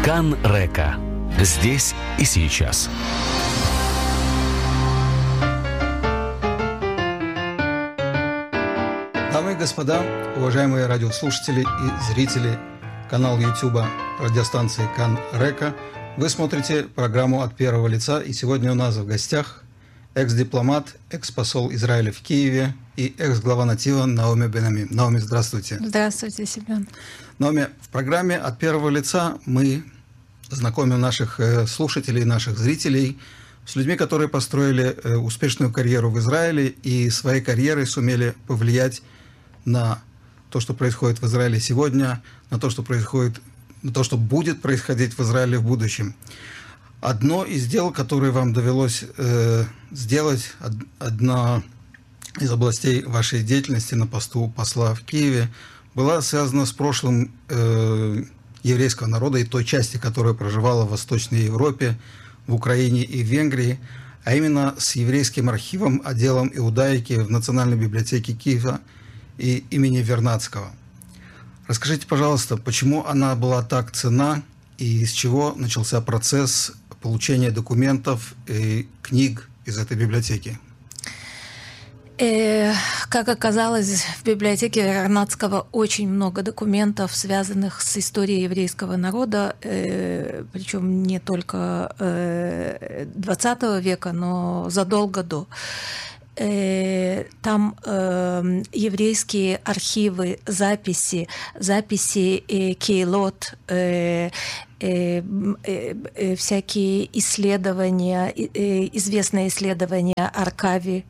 Кан-Река. Здесь и сейчас. Дамы и господа, уважаемые радиослушатели и зрители канала YouTube радиостанции Кан-Река, вы смотрите программу «От первого лица», и сегодня у нас в гостях экс-дипломат, экс-посол Израиля в Киеве и экс-глава Натива Наоми Бен-Амми. Наоми, здравствуйте. Здравствуйте, Семен. Наоми, в программе «От первого лица» мы знакомим наших слушателей, наших зрителей с людьми, которые построили успешную карьеру в Израиле и своей карьерой сумели повлиять на то, что происходит в Израиле сегодня, на то, что происходит, на то, что будет происходить в Израиле в будущем. Одно из дел, которое вам довелось сделать, одна из областей вашей деятельности на посту посла в Киеве, была связана с прошлым еврейского народа и той части, которая проживала в Восточной Европе, в Украине и в Венгрии, а именно с еврейским архивом, отделом иудаики в Национальной библиотеке Киева и имени Вернадского. Расскажите, пожалуйста, почему она была так ценна и с чего начался процесс получения документов и книг из этой библиотеки? Как оказалось, в библиотеке Вернадского очень много документов, связанных с историей еврейского народа, причем не только XX века, но задолго до. Там еврейские архивы, записи кейлот, всякие исследования, известные исследования Аркави.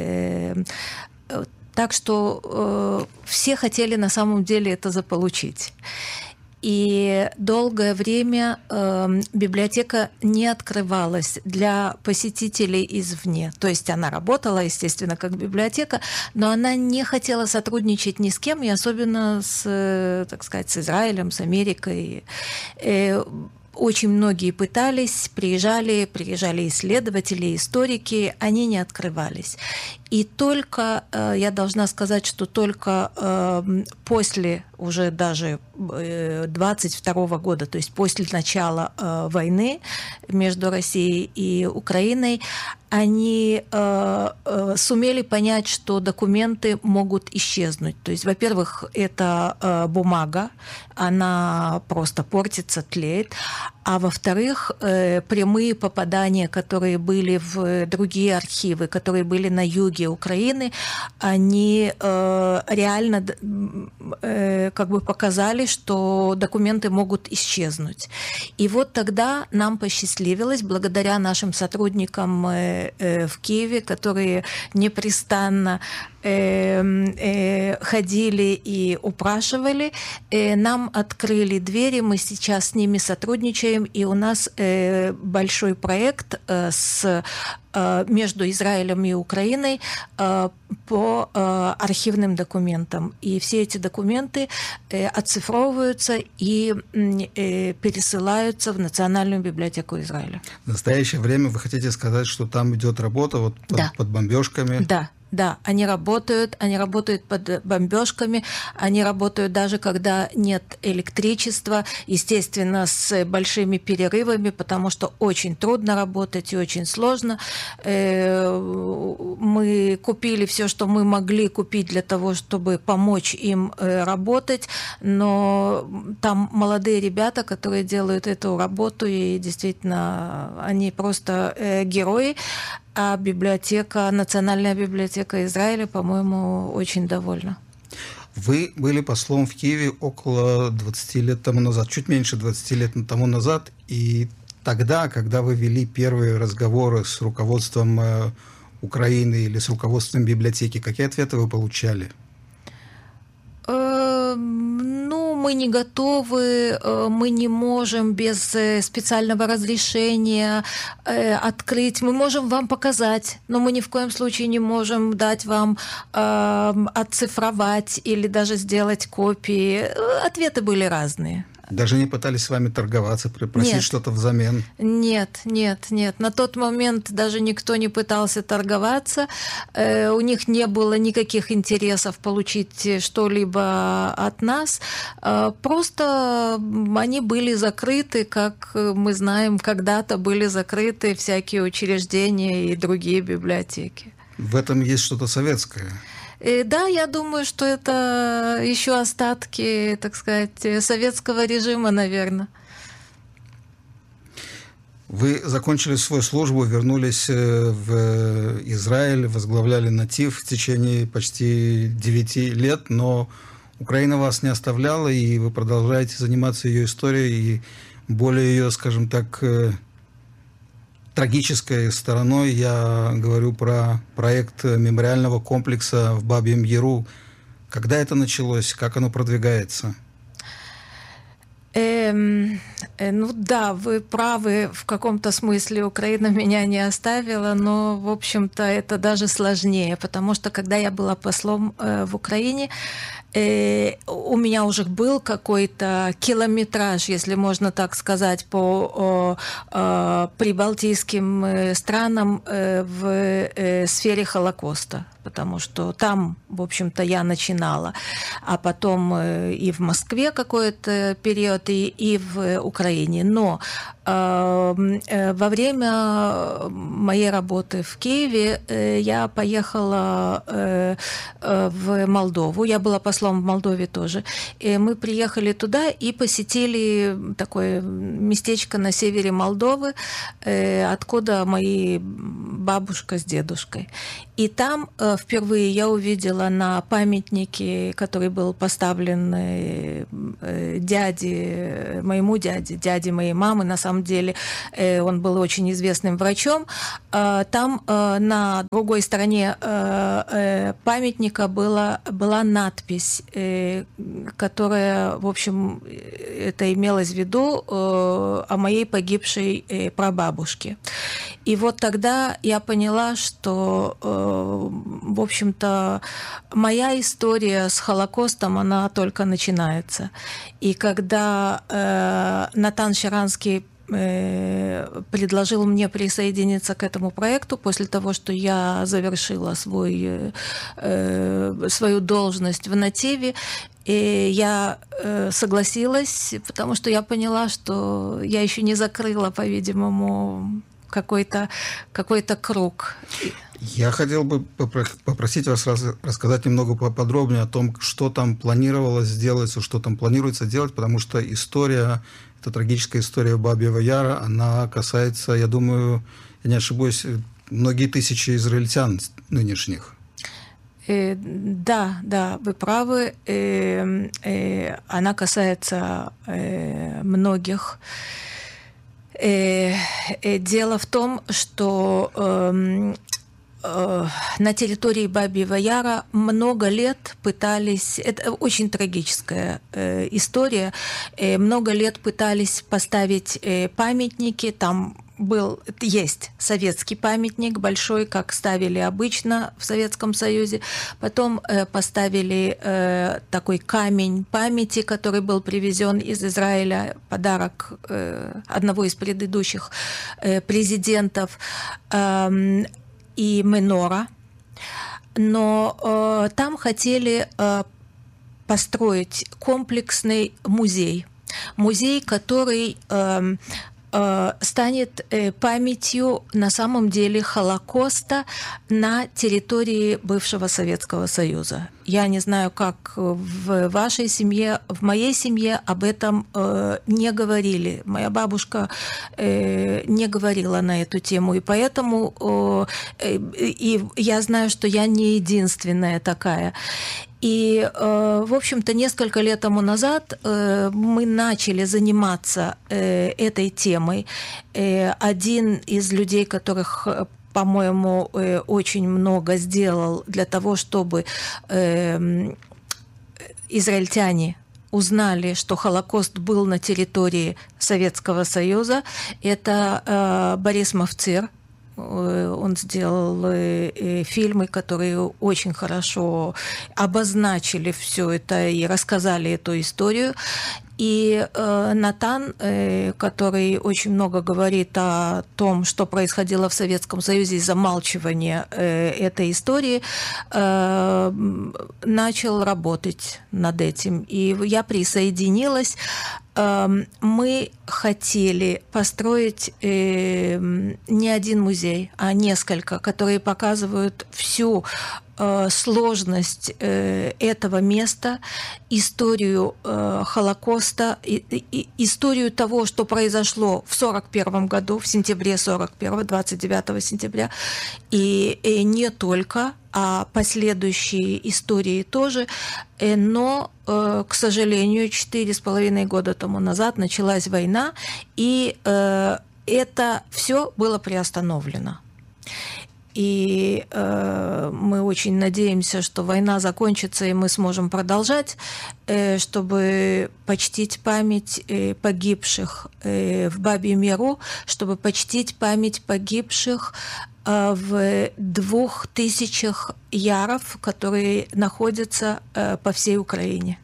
Так что все хотели на самом деле это заполучить. И долгое время библиотека не открывалась для посетителей извне. То есть она работала, естественно, как библиотека, но она не хотела сотрудничать ни с кем, и особенно с, так сказать, с Израилем, с Америкой. Очень многие пытались, приезжали исследователи, историки, они не открывались. И только, я должна сказать, что только после уже даже 22 года, то есть после начала войны между Россией и Украиной, они сумели понять, что документы могут исчезнуть. То есть, во-первых, это бумага, она просто портится, тлеет. А во-вторых, прямые попадания, которые были в другие архивы, которые были на юге Украины, они реально как бы показали, что документы могут исчезнуть. И вот тогда нам посчастливилось, благодаря нашим сотрудникам в Киеве, которые непрестанно ходили и упрашивали, нам открыли двери, мы сейчас с ними сотрудничаем, и у нас большой проект между Израилем и Украиной по архивным документам. И все эти документы оцифровываются и пересылаются в Национальную библиотеку Израиля. В настоящее время вы хотите сказать, что там идет работа вот под бомбежками? Да, они работают под бомбежками, они работают даже когда нет электричества, естественно, с большими перерывами, потому что очень трудно работать и очень сложно. Мы купили все, что мы могли купить для того, чтобы помочь им работать, но там молодые ребята, которые делают эту работу, и действительно, они просто герои. А библиотека, Национальная библиотека Израиля, по-моему, очень довольна. Вы были послом в Киеве около 20 лет тому назад, чуть меньше 20 лет тому назад, и тогда, когда вы вели первые разговоры с руководством Украины или с руководством библиотеки, какие ответы вы получали? Мы не готовы, мы не можем без специального разрешения открыть. Мы можем вам показать, но мы ни в коем случае не можем дать вам оцифровать или даже сделать копии. Ответы были разные. Даже не пытались с вами торговаться, просить что-то взамен? Нет. На тот момент даже никто не пытался торговаться. У них не было никаких интересов получить что-либо от нас. Просто они были закрыты, как мы знаем, когда-то были закрыты всякие учреждения и другие библиотеки. В этом есть что-то советское? Да, я думаю, что это еще остатки, так сказать, советского режима, наверное. Вы закончили свою службу, вернулись в Израиль, возглавляли Натив в течение почти 9 лет, но Украина вас не оставляла, и вы продолжаете заниматься ее историей, и более ее, скажем так, трагической стороной я говорю про проект мемориального комплекса в Бабьем Яру. Когда это началось? Как оно продвигается? Ну да, вы правы, в каком-то смысле Украина меня не оставила, но, в общем-то, это даже сложнее, потому что, когда я была послом в Украине, у меня уже был какой-то километраж, если можно так сказать, по прибалтийским странам в сфере Холокоста, потому что там, в общем-то, я начинала, а потом и в Москве какой-то период, и в Украине. Но во время моей работы в Киеве я поехала в Молдову. Я была послом в Молдове тоже. И мы приехали туда и посетили такое местечко на севере Молдовы, откуда мои бабушка с дедушкой. И там впервые я увидела на памятнике, который был поставлен моему дяде моей мамы, на самом деле он был очень известным врачом, там на другой стороне памятника была надпись, которая, в общем, это имелось в виду о моей погибшей прабабушке. И вот тогда я поняла, что, в общем-то, моя история с Холокостом, она только начинается. И когда Натан Щеранский предложил мне присоединиться к этому проекту после того, что я завершила свою должность в Нативе, и я согласилась, потому что я поняла, что я еще не закрыла, по-видимому, какой-то круг. Я хотел бы попросить вас рассказать немного поподробнее о том, что там планировалось сделать, что там планируется делать, потому что эта трагическая история Бабьего Яра, она касается, я думаю, я не ошибусь, многие тысячи израильтян нынешних. Да, вы правы. Она касается многих. Дело в том, что на территории Бабьего Яра много лет пытались, это очень трагическая история, много лет пытались поставить памятники, там есть советский памятник большой, как ставили обычно в Советском Союзе. Потом поставили такой камень памяти, который был привезен из Израиля, подарок одного из предыдущих президентов, и менора. Но там хотели построить комплексный музей, который станет памятью на самом деле Холокоста на территории бывшего Советского Союза. Я не знаю, как в вашей семье, в моей семье об этом не говорили. Моя бабушка не говорила на эту тему, и поэтому и я знаю, что я не единственная такая. И, в общем-то, несколько лет тому назад мы начали заниматься этой темой. Один из людей, которых, по-моему, очень много сделал для того, чтобы израильтяне узнали, что Холокост был на территории Советского Союза, это Борис Мовцир. Он сделал фильмы, которые очень хорошо обозначили все это и рассказали эту историю. И Натан, который очень много говорит о том, что происходило в Советском Союзе, и замалчивания этой истории, начал работать над этим. И я присоединилась. Мы хотели построить не один музей, а несколько, которые показывают всю сложность этого места, историю Холокоста, историю того, что произошло в 1941 году, в сентябре 1941, 29 сентября, и не только, а последующие истории тоже. Но, к сожалению, 4,5 года тому назад началась война, и это все было приостановлено. И мы очень надеемся, что война закончится, и мы сможем продолжать, чтобы почтить память погибших в Бабьем Яру, чтобы почтить память погибших в 2000 яров, которые находятся по всей Украине.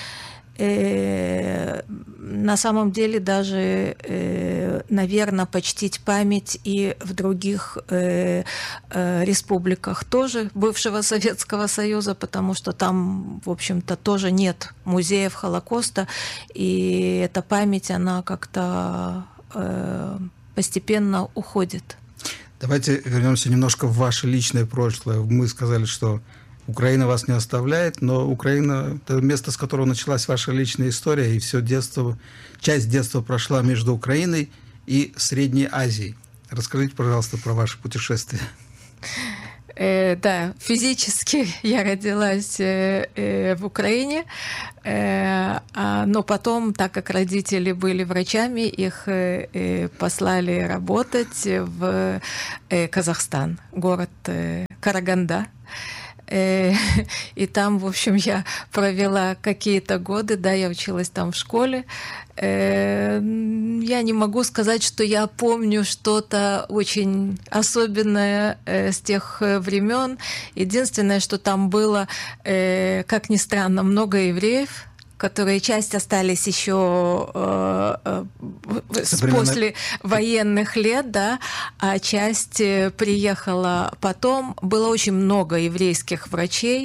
На самом деле даже, наверное, почтить память и в других республиках тоже бывшего Советского Союза, потому что там, в общем-то, тоже нет музеев Холокоста, и эта память, она как-то постепенно уходит. Давайте вернемся немножко в ваше личное прошлое. Мы сказали, что Украина вас не оставляет, но Украина – это место, с которого началась ваша личная история, и все детство, часть детства прошла между Украиной и Средней Азией. Расскажите, пожалуйста, про ваше путешествие. Да, физически я родилась в Украине, но потом, так как родители были врачами, их послали работать в Казахстан, город Караганда. И там, в общем, я провела какие-то годы, да, я училась там в школе. Я не могу сказать, что я помню что-то очень особенное с тех времен. Единственное, что там было, как ни странно, много евреев, которые часть остались еще после военных лет, да, а часть приехала потом. Было очень много еврейских врачей.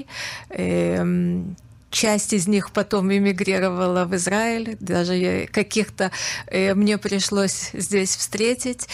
Часть из них потом эмигрировала в Израиль, даже каких-то мне пришлось здесь встретить.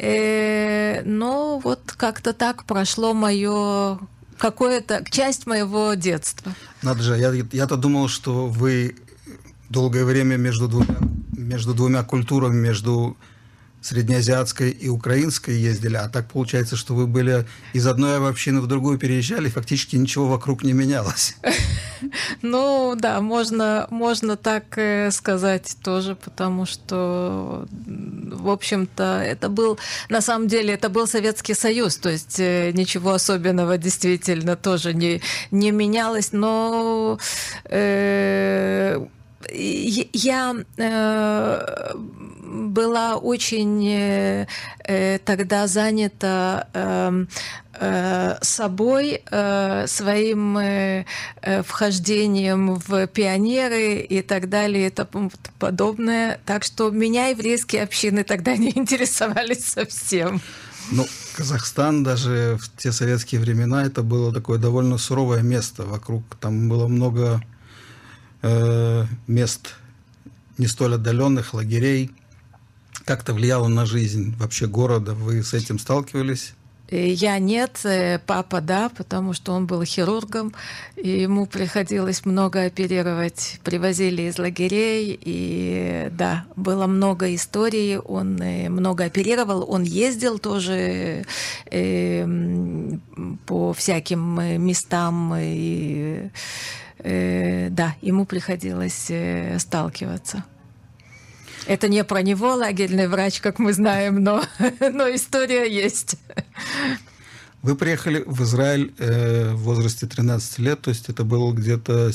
Но вот как-то так прошло мое какая-то часть моего детства. Надо же, я-то думал, что вы долгое время между двумя культурами, между среднеазиатской и украинской ездили, а так получается, что вы были из одной общины в другую переезжали, и фактически ничего вокруг не менялось. Ну да, можно так сказать тоже, потому что, в общем-то, на самом деле это был Советский Союз, то есть ничего особенного действительно тоже не менялось, но я была очень тогда занята собой, своим вхождением в пионеры и так далее и тому подобное. Так что меня еврейские общины тогда не интересовали совсем. Ну, Казахстан даже в те советские времена это было такое довольно суровое место. Вокруг там было много мест не столь отдаленных, лагерей. Как-то влияло на жизнь вообще города? Вы с этим сталкивались? Я нет, папа да, потому что он был хирургом, и ему приходилось много оперировать. Привозили из лагерей, и да, было много историй, он много оперировал, он ездил тоже по всяким местам, и да, ему приходилось сталкиваться. Это не про него, лагерный врач, как мы знаем, но история есть. Вы приехали в Израиль в возрасте 13 лет, то есть это был где-то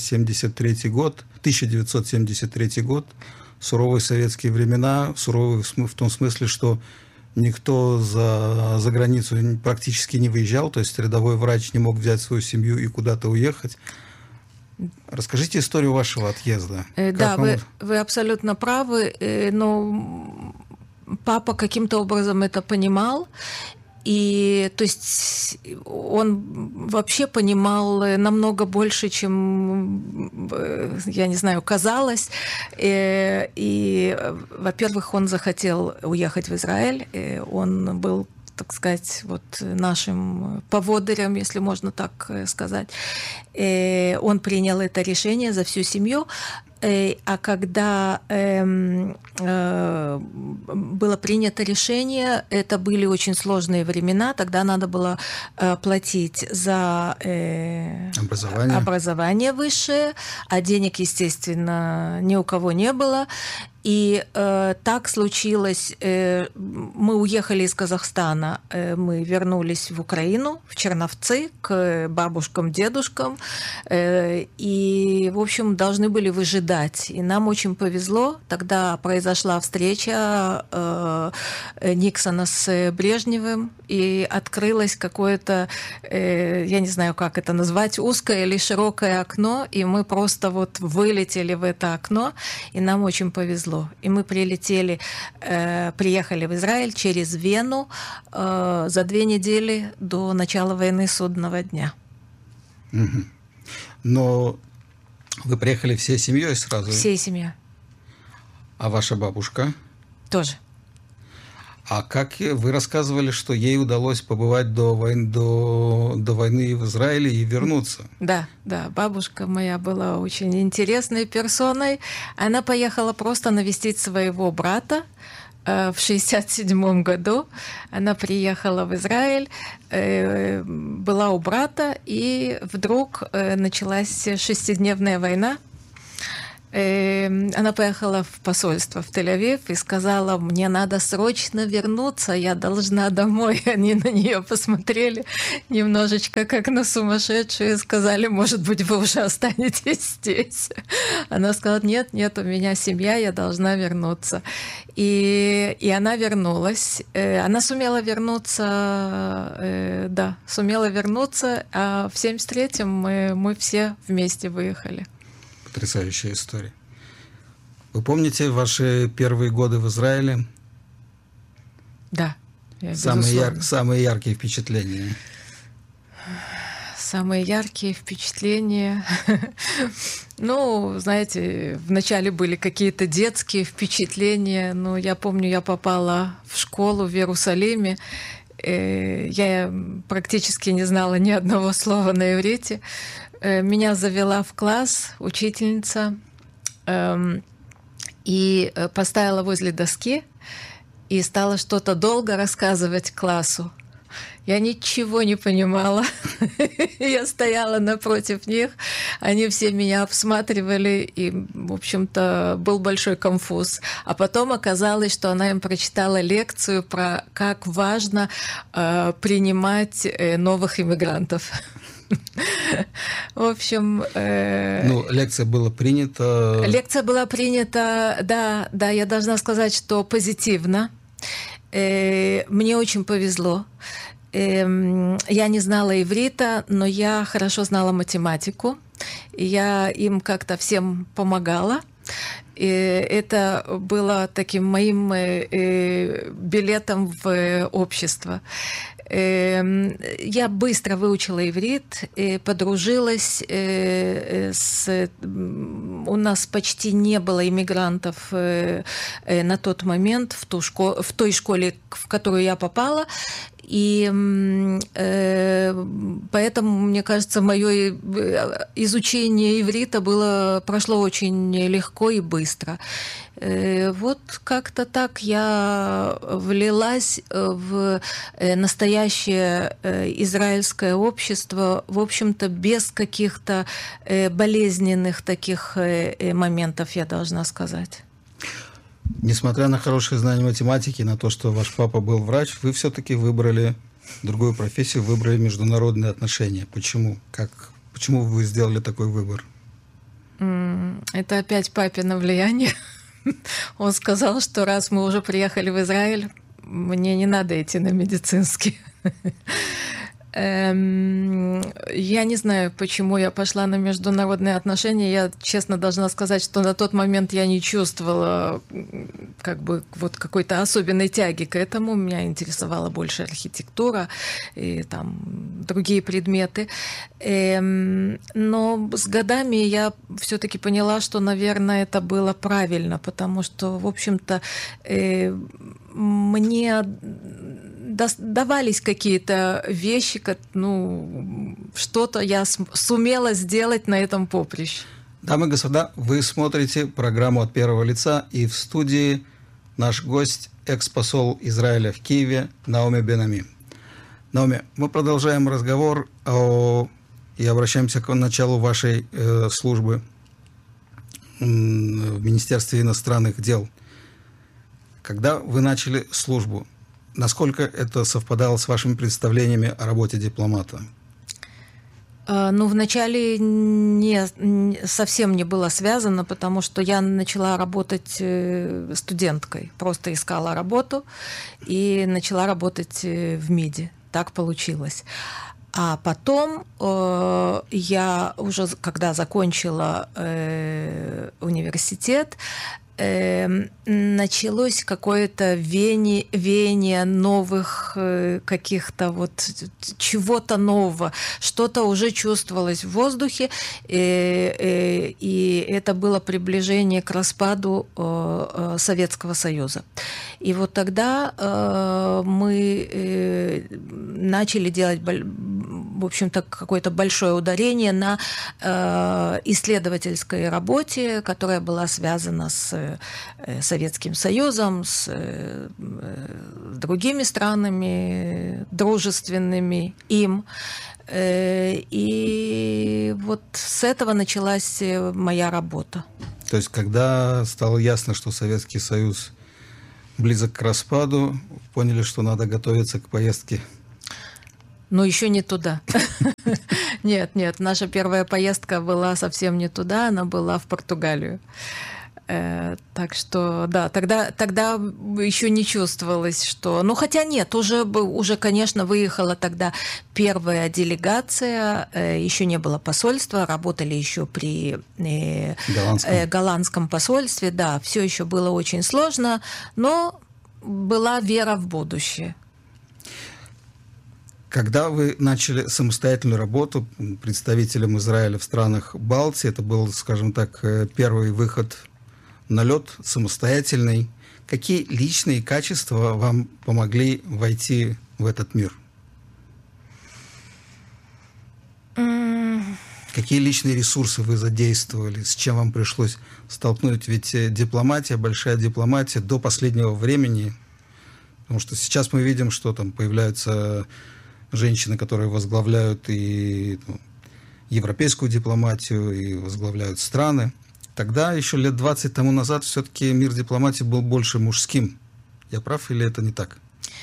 1973 год, суровые советские времена, суровые в том смысле, что никто за границу практически не выезжал, то есть рядовой врач не мог взять свою семью и куда-то уехать. Расскажите историю вашего отъезда. Да, вы абсолютно правы. Но папа каким-то образом это понимал. И, то есть, он вообще понимал намного больше, чем, я не знаю, казалось. И во-первых, он захотел уехать в Израиль. Он был, так сказать, вот нашим поводырем, если можно так сказать. Он принял это решение за всю семью. А когда было принято решение, это были очень сложные времена, тогда надо было платить за образование высшее, а денег, естественно, ни у кого не было. И так случилось, мы уехали из Казахстана, мы вернулись в Украину, в Черновцы, к бабушкам, дедушкам, и, в общем, должны были выжидать. И нам очень повезло, тогда произошла встреча Никсона с Брежневым, и открылось какое-то, я не знаю, как это назвать, узкое или широкое окно, и мы просто вот вылетели в это окно, и нам очень повезло. И мы приехали в Израиль через Вену за 2 недели до начала войны Судного дня. Угу. Но вы приехали всей семьей сразу? Всей семьей. А ваша бабушка? Тоже. А как вы рассказывали, что ей удалось побывать до войны в Израиле и вернуться? Да, бабушка моя была очень интересной персоной. Она поехала просто навестить своего брата в 1967 году. Она приехала в Израиль, была у брата, и вдруг началась 6-дневная война. Она поехала в посольство в Тель-Авив и сказала: мне надо срочно вернуться, я должна домой. Они на нее посмотрели немножечко как на сумасшедшую и сказали: может быть, вы уже останетесь здесь. Она сказала: нет, у меня семья, я должна вернуться. И она вернулась. Она сумела вернуться, а в 1973-м мы все вместе выехали. Потрясающая история. Вы помните ваши первые годы в Израиле? Да. Самые яркие впечатления? Самые яркие впечатления... Ну, знаете, вначале были какие-то детские впечатления. Но я помню, я попала в школу в Иерусалиме. Я практически не знала ни одного слова на иврите. Меня завела в класс учительница и поставила возле доски и стала что-то долго рассказывать классу. Я ничего не понимала. Я стояла напротив них, они все меня обсматривали, и, в общем-то, был большой конфуз. А потом оказалось, что она им прочитала лекцию про как важно принимать новых иммигрантов. В общем... лекция была принята... Лекция была принята, да, я должна сказать, что позитивно. Мне очень повезло. Я не знала иврита, но я хорошо знала математику. Я им как-то всем помогала. И это было таким моим билетом в общество. Я быстро выучила иврит, подружилась у нас почти не было иммигрантов на тот момент в той школе, в которую я попала. И поэтому, мне кажется, мое изучение иврита прошло очень легко и быстро. Вот как-то так я влилась в настоящее израильское общество, в общем-то, без каких-то болезненных таких моментов, я должна сказать. Несмотря на хорошее знание математики, на то, что ваш папа был врач, вы все-таки выбрали другую профессию, выбрали международные отношения. Почему? Почему вы сделали такой выбор? Это опять папино влияние. Он сказал, что раз мы уже приехали в Израиль, мне не надо идти на медицинский. Я не знаю, почему я пошла на международные отношения. Я честно должна сказать, что на тот момент я не чувствовала как бы вот какой-то особенной тяги к этому. Меня интересовала больше архитектура и там другие предметы. Но с годами я все-таки поняла, что, наверное, это было правильно, потому что, в общем-то, мне давались какие-то вещи, ну, что-то я сумела сделать на этом поприще. Дамы и господа, вы смотрите программу «От первого лица», и в студии наш гость, экс-посол Израиля в Киеве Наоми Бен-Ami. Наоми, мы продолжаем разговор и обращаемся к началу вашей службы в Министерстве иностранных дел. Когда вы начали службу, насколько это совпадало с вашими представлениями о работе дипломата? Ну, вначале совсем не было связано, потому что я начала работать студенткой. Просто искала работу и начала работать в МИДе. Так получилось. А потом я уже, когда закончила университет, началось какое-то веяние новых каких-то вот чего-то нового, что-то уже чувствовалось в воздухе, и это было приближение к распаду Советского Союза. И вот тогда мы начали делать, в общем-то, какое-то большое ударение на исследовательской работе, которая была связана с Советским Союзом, с другими странами, дружественными им. И вот с этого началась моя работа. То есть, когда стало ясно, что Советский Союз близок к распаду, поняли, что надо готовиться к поездке? Но еще не туда. Нет, наша первая поездка была совсем не туда, она была в Португалию. Так что, да, тогда еще не чувствовалось, что... Ну, хотя нет, уже, конечно, выехала тогда первая делегация, еще не было посольства, работали еще при голландском посольстве, да, все еще было очень сложно, но была вера в будущее. Когда вы начали самостоятельную работу представителем Израиля в странах Балтии, это был, скажем так, первый выход на лед самостоятельный. Какие личные качества вам помогли войти в этот мир? Какие личные ресурсы вы задействовали? С чем вам пришлось столкнуть? Ведь дипломатия, большая дипломатия до последнего времени. Потому что сейчас мы видим, что там появляются женщины, которые возглавляют и европейскую дипломатию, и возглавляют страны. Тогда, еще лет 20 тому назад, все-таки мир дипломатии был больше мужским. Я прав или это не так?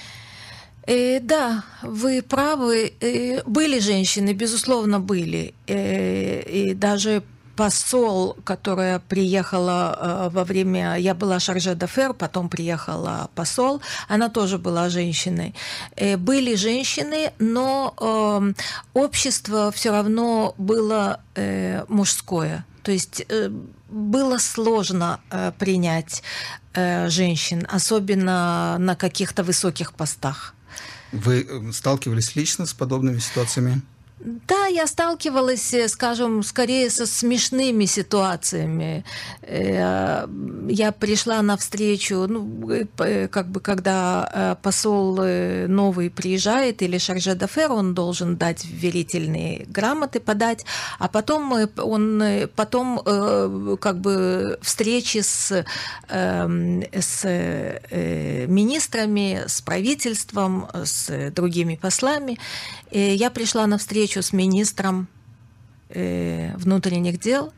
Да, вы правы. Были женщины, безусловно, были. И даже посол, которая приехала во время... Я была шарже д'афер, потом приехала посол, она тоже была женщиной. Были женщины, но общество все равно было мужское. То есть было сложно принять женщин, особенно на каких-то высоких постах. Вы сталкивались лично с подобными ситуациями? Да, я сталкивалась, скажем, скорее со смешными ситуациями. Я пришла на встречу, как бы, когда посол новый приезжает или шарже д'афер, он должен дать верительные грамоты, подать, а потом как бы встречи с министрами, с правительством, с другими послами. Я пришла на встречу с министром внутренних дел.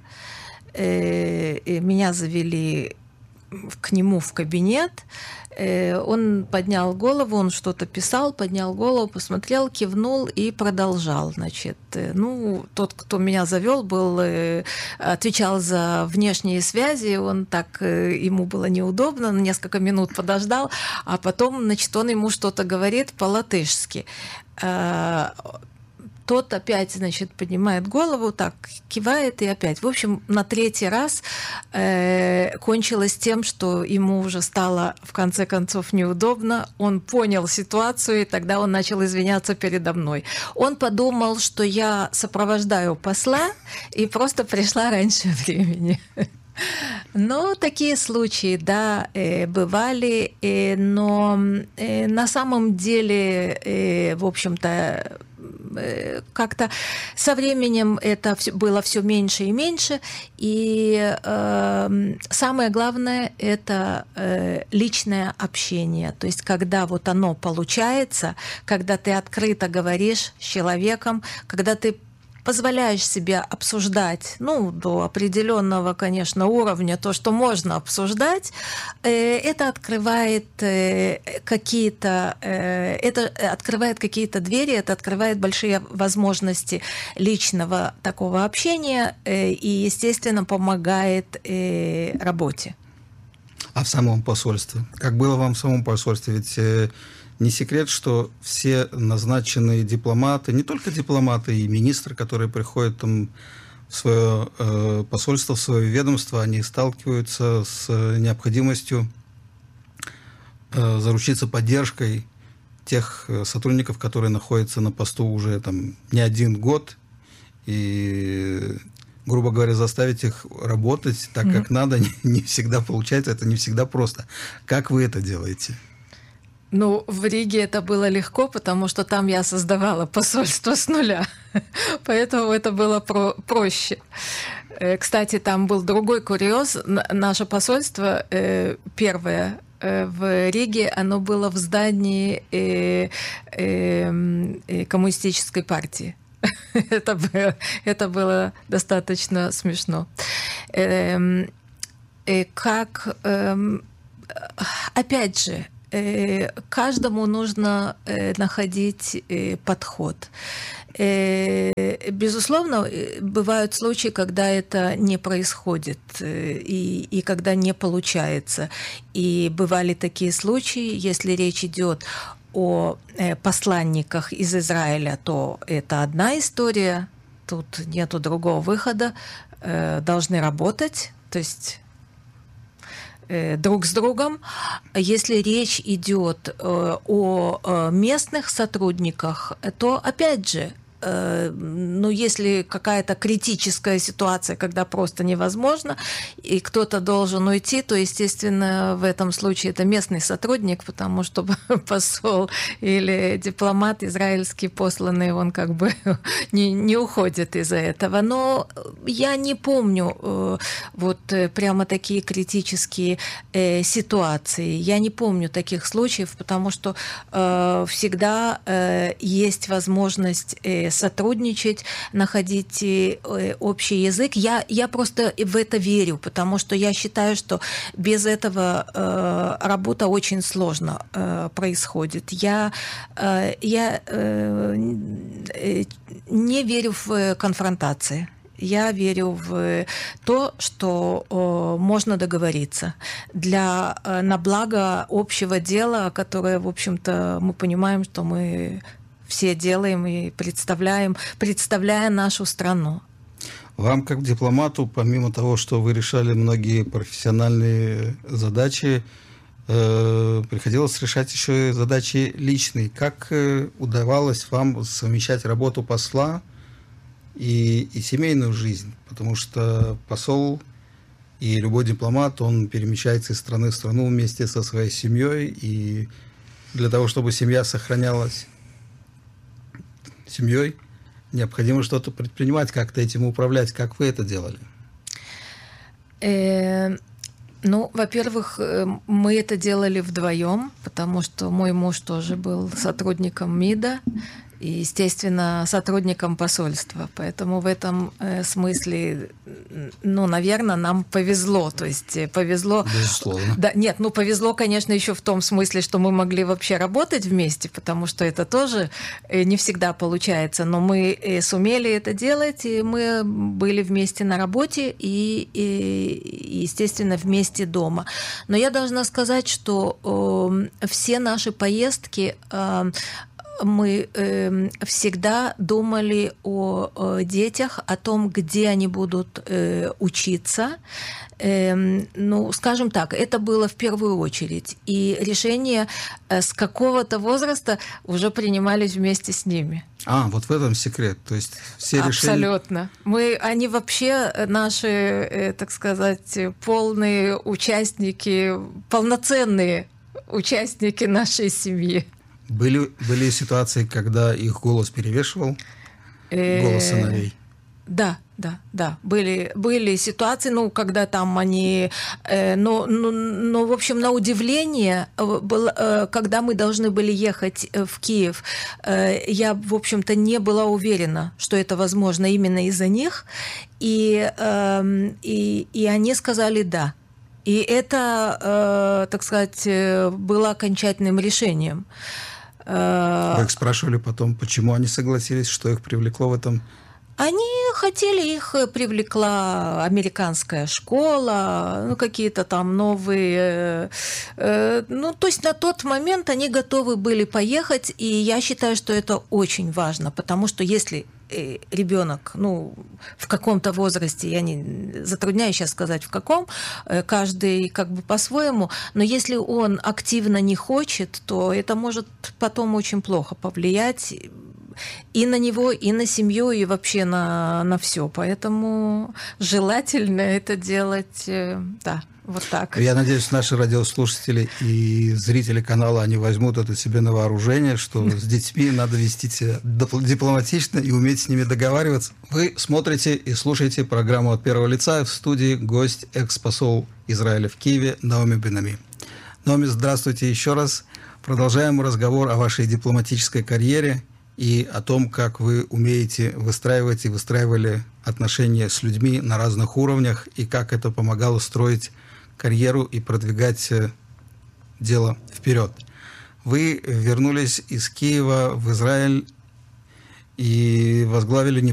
Меня завели к нему в кабинет. Он поднял голову, он что-то писал, поднял голову, посмотрел, кивнул и продолжал. Значит, тот, кто меня завел, отвечал за внешние связи, он так, ему было неудобно, несколько минут подождал, а потом, значит, он ему что-то говорит по-латышски. тот опять, значит, поднимает голову, так кивает и опять. В общем, на третий раз кончилось тем, что ему уже стало в конце концов неудобно. Он понял ситуацию, и тогда он начал извиняться передо мной. Он подумал, что я сопровождаю посла, и просто пришла раньше времени. Но такие случаи, да, бывали, но на самом деле, в общем-то, как-то со временем это было все меньше и меньше, и самое главное – это личное общение, то есть когда вот оно получается, когда ты открыто говоришь с человеком, когда ты позволяешь себе обсуждать, ну, до определенного, конечно, уровня то, что можно обсуждать, это открывает какие-то двери, это открывает большие возможности личного такого общения и, естественно, помогает работе. А в самом посольстве? Как было вам в самом посольстве? Ведь не секрет, что все назначенные дипломаты, не только дипломаты, и министры, которые приходят там в свое посольство, в свое ведомство, они сталкиваются с необходимостью заручиться поддержкой тех сотрудников, которые находятся на посту уже там не один год, и, грубо говоря, заставить их работать так, как надо, не всегда получается, это не всегда просто. Как вы это делаете? Ну, в Риге это было легко, потому что там я создавала посольство с нуля, поэтому это было проще. Кстати, там был другой курьез. Наше посольство первое в Риге, оно было в здании коммунистической партии. Это было достаточно смешно. Опять же, каждому нужно находить подход. Безусловно, бывают случаи, когда это не происходит и когда не получается. И бывали такие случаи, если речь идет о посланниках из Израиля, то это одна история, тут нету другого выхода, должны работать, то есть друг с другом. Если речь идет о местных сотрудниках, то, опять же, ну, если какая-то критическая ситуация, когда просто невозможно, и кто-то должен уйти, то, естественно, в этом случае это местный сотрудник, потому что посол или дипломат израильский посланный, он как бы не уходит из-за этого. Но я не помню вот прямо такие критические ситуации. Я не помню таких случаев, потому что всегда есть возможность сотрудничать, находить общий язык. Я просто в это верю, потому что я считаю, что без этого работа очень сложно происходит. Я не верю в конфронтации. Я верю в то, что можно договориться на благо общего дела, которое, в общем-то, мы понимаем, что мы все делаем и представляя нашу страну. Вам, как дипломату, помимо того, что вы решали многие профессиональные задачи, приходилось решать еще и задачи личные. Как удавалось вам совмещать работу посла и семейную жизнь? Потому что посол и любой дипломат, он перемещается из страны в страну вместе со своей семьей, и для того, чтобы семья сохранялась семьей, необходимо что-то предпринимать, как-то этим управлять. Как вы это делали? Ну, во-первых, мы это делали вдвоем, потому что мой муж тоже был сотрудником МИДа и, естественно, сотрудником посольства. Поэтому в этом смысле, ну, наверное, нам повезло. То есть повезло... Безусловно. Да, нет, ну, повезло, конечно, еще в том смысле, что мы могли вообще работать вместе, потому что это тоже не всегда получается. Но мы сумели это делать, и мы были вместе на работе и естественно, вместе дома. Но я должна сказать, что все наши поездки мы всегда думали о детях, о том, где они будут учиться. Ну, скажем так, это было в первую очередь. И решения с какого-то возраста уже принимались вместе с ними. Вот в этом секрет. То есть все решения... Абсолютно. Они вообще наши, так сказать, полные участники, полноценные участники нашей семьи. Были ситуации, когда их голос перевешивал голос сыновей? Да. Были ситуации, когда там они... в общем, на удивление, когда мы должны были ехать в Киев, я, в общем-то, не была уверена, что это возможно именно из-за них. И они сказали «да». И это, так сказать, было окончательным решением. Вы их спрашивали потом, почему они согласились, что их привлекло в этом? Их привлекла американская школа, какие-то там новые... то есть на тот момент они готовы были поехать, и я считаю, что это очень важно, потому что если ребенок, в каком-то возрасте, я не затрудняюсь сейчас сказать в каком, каждый как бы по-своему, но если он активно не хочет, то это может потом очень плохо повлиять и на него, и на семью, и вообще на все. Поэтому желательно это делать, вот так. Я надеюсь, наши радиослушатели и зрители канала, они возьмут это себе на вооружение, что с детьми надо вести себя дипломатично и уметь с ними договариваться. Вы смотрите и слушаете программу «От первого лица». В студии гость, экс-посол Израиля в Киеве Наоми Бен-Ami. Наоми, здравствуйте еще раз. Продолжаем разговор о вашей дипломатической карьере и о том, как вы умеете выстраивать и выстраивали отношения с людьми на разных уровнях, и как это помогало строить карьеру и продвигать дело вперед. Вы вернулись из Киева в Израиль и возглавили